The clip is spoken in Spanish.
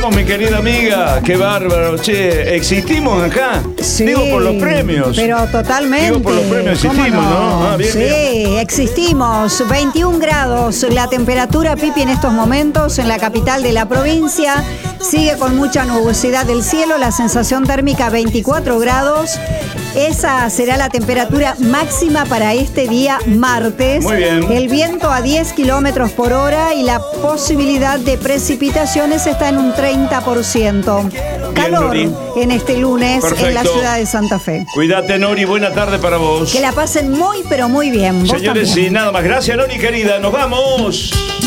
estamos, mi querida amiga. Qué bárbaro, che. ¿Existimos acá? Sí, Digo por los premios. Pero totalmente. Digo por los premios existimos, ¿no? Ah, bien, sí, bien. Existimos. 21 grados la temperatura, Pipi, en estos momentos en la capital de la provincia. Sigue con mucha nubosidad del cielo, la sensación térmica 24 grados. Esa será la temperatura máxima para este día martes. Muy bien. El viento a 10 kilómetros por hora y la posibilidad de precipitaciones está en un 30%. Calor Nori. en este lunes. Perfecto. En la ciudad de Santa Fe. Cuídate, Nori. Buena tarde para vos. Que la pasen muy, pero muy bien. Vos Señores, también. y nada más. Gracias, Nori, querida. Nos vamos.